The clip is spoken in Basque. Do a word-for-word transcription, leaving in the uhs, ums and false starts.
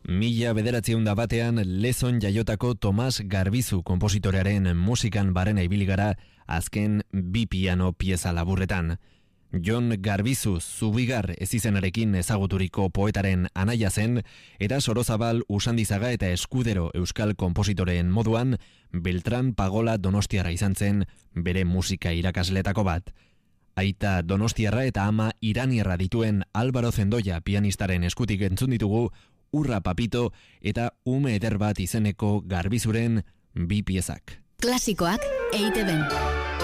Mila bederatziehun da batean Lezon jaiotako Tomas Garbizu konpositorearen musikan barrena ibili gara azken bi piano pieza laburretan. Jon Garbizu Zubigar ezizenarekin ezaguturiko poetaren anaia zen, eta Sorozabal, Usandizaga eta Eskudero euskal konpositoreen moduan, Beltran Pagola Donostiarra izan zen bere musika irakasletako bat. Aita Donostiarra eta ama Iraniarra dituen Álvaro Zendoia pianistaren eskutik entzun ditugu Urra Papito eta Ume eder bat izeneko Garbizuren bi piezak. Klasikoak E I Te Ben.